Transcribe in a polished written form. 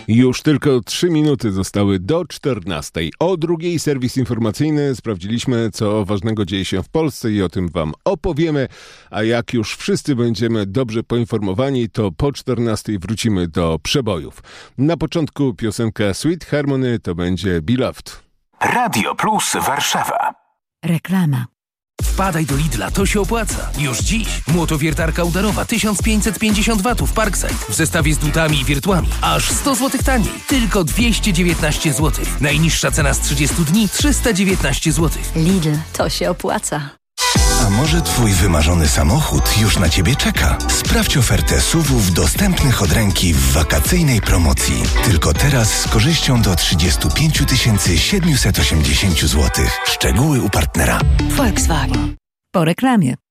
Już tylko 3 minuty zostały do 14. O drugiej serwis informacyjny. Sprawdziliśmy, co ważnego dzieje się w Polsce i o tym wam opowiemy. A jak już wszyscy będziemy dobrze poinformowani, to po 14 wrócimy do przebojów. Na początku piosenka Sweet Harmony to będzie Beloved. Radio Plus Warszawa. Reklama. Wpadaj do Lidla, to się opłaca. Już dziś. Młotowiertarka udarowa 1550 W Parkside w zestawie z dłutami i wiertłami. Aż 100 zł taniej. Tylko 219 zł. Najniższa cena z 30 dni 319 zł. Lidl, to się opłaca. A może twój wymarzony samochód już na ciebie czeka? Sprawdź ofertę SUV-ów dostępnych od ręki w wakacyjnej promocji. Tylko teraz z korzyścią do 35 780 zł. Szczegóły u partnera. Volkswagen. Po reklamie.